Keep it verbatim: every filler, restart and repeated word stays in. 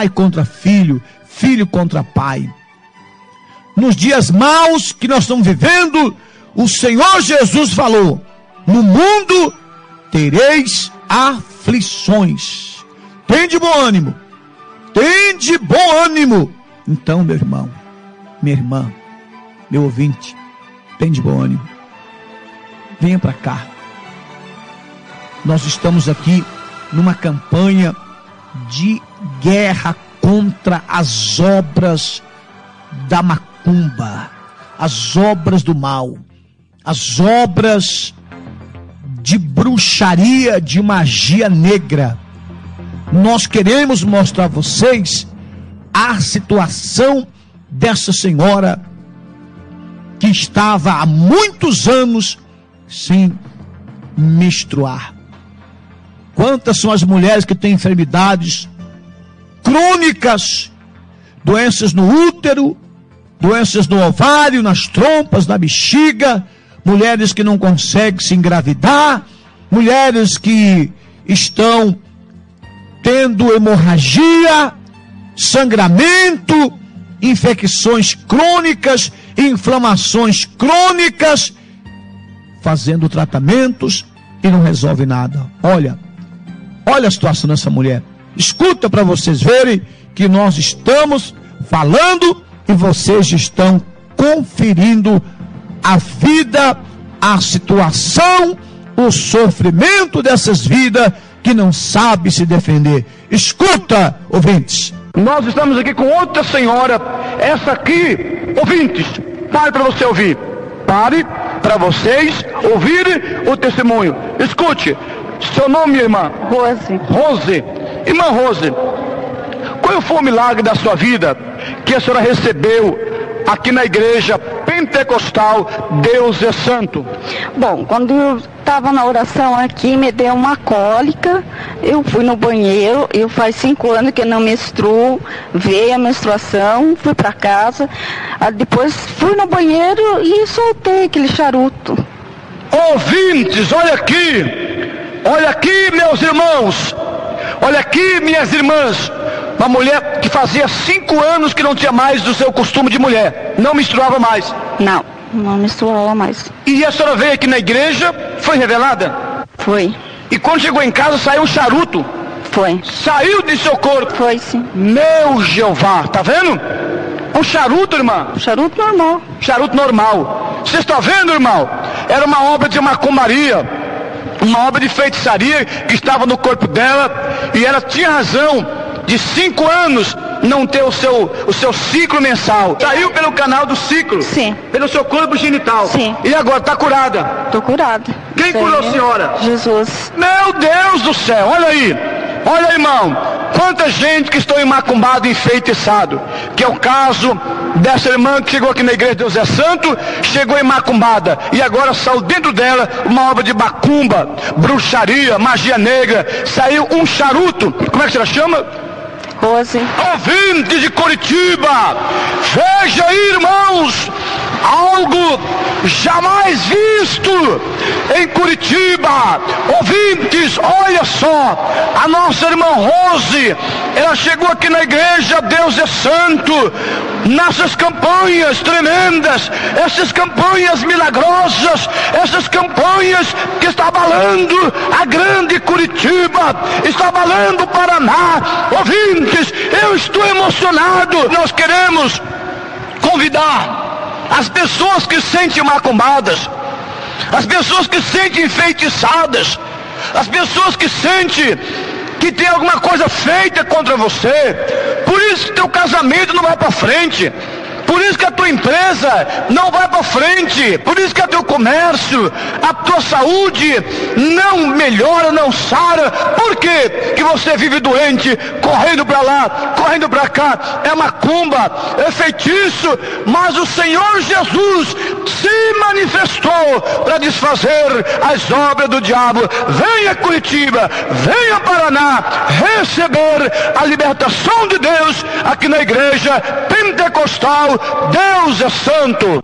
pai contra filho, filho contra pai. Nos dias maus que nós estamos vivendo, o Senhor Jesus falou: no mundo tereis aflições. Tende bom ânimo. Tende bom ânimo. Então, meu irmão, minha irmã, meu ouvinte, tende bom ânimo. Venha para cá. Nós estamos aqui numa campanha de guerra contra as obras da macumba, as obras do mal, as obras de bruxaria, de magia negra. Nós queremos mostrar a vocês a situação dessa senhora que estava há muitos anos sem menstruar. Quantas são as mulheres que têm enfermidades crônicas, doenças no útero, doenças no ovário, nas trompas, na bexiga, mulheres que não conseguem se engravidar, mulheres que estão tendo hemorragia, sangramento, infecções crônicas, inflamações crônicas, fazendo tratamentos e não resolve nada. Olha, olha a situação dessa mulher. Escuta para vocês verem que nós estamos falando e vocês estão conferindo a vida, a situação, o sofrimento dessas vidas que não sabem se defender. Escuta, ouvintes. Nós estamos aqui com outra senhora, essa aqui, ouvintes, pare para você ouvir. Pare para vocês ouvirem o testemunho. Escute, seu nome, irmã? Rose. Rose. Irmã Rose, qual foi o milagre da sua vida que a senhora recebeu aqui na igreja pentecostal Deus é Santo? Bom, quando eu estava na oração aqui, me deu uma cólica, eu fui no banheiro, eu faz cinco anos que eu não menstruo, veio a menstruação, fui para casa, depois fui no banheiro e soltei aquele charuto. Ouvintes, olha aqui, olha aqui, meus irmãos, olha aqui, minhas irmãs, uma mulher que fazia cinco anos que não tinha mais o seu costume de mulher, não menstruava mais. Não, não menstruava mais. E a senhora veio aqui na igreja, foi revelada? Foi. E quando chegou em casa saiu um charuto? Foi. Saiu de seu corpo? Foi, sim. Meu Jeová, tá vendo? Um charuto, irmã? Um charuto normal. Charuto normal. Você está vendo, irmão? Era uma obra de macumbaria, uma obra de feitiçaria que estava no corpo dela, e ela tinha razão de cinco anos não ter o seu, o seu ciclo mensal. Saiu pelo canal do ciclo. Sim. Pelo seu corpo genital. Sim. E agora está curada? Estou curada. Quem Sim. curou a senhora? Jesus. Meu Deus do céu, olha aí. Olha, irmão, quanta gente que estão macumbado e enfeitiçado, que é o caso dessa irmã que chegou aqui na igreja Deus é Santo, chegou macumbada, e agora saiu dentro dela uma obra de macumba, bruxaria, magia negra, saiu um charuto. Como é que você chama? Rose. Ouvintes de Curitiba, veja aí, irmãos, algo jamais visto em Curitiba. Ouvintes, olha só, a nossa irmã Rose, ela chegou aqui na igreja Deus é Santo, nessas campanhas tremendas, essas campanhas milagrosas, essas campanhas que está abalando a grande Curitiba, está abalando o Paraná. Ouvintes, eu estou emocionado. Nós queremos convidar as pessoas que se sentem macumbadas, as pessoas que se sentem enfeitiçadas, as pessoas que sentem que tem alguma coisa feita contra você, por isso que teu casamento não vai para frente, por isso que a tua empresa não vai para frente, por isso que o teu comércio, a tua saúde não melhora, não sara. Por quê? Que você vive doente, correndo para lá, correndo para cá, é macumba, é feitiço, mas o Senhor Jesus se manifestou para desfazer as obras do diabo. Venha Curitiba, venha Paraná, receber a libertação de Deus aqui na igreja pentecostal Deus é Santo.